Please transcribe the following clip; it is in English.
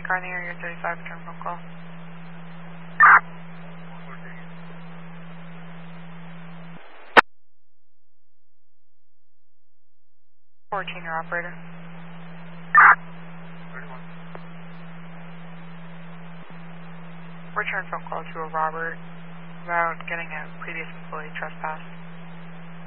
car in the area 35, return phone call. 14, your operator. Return phone call to a Robert about getting a previous employee trespassed.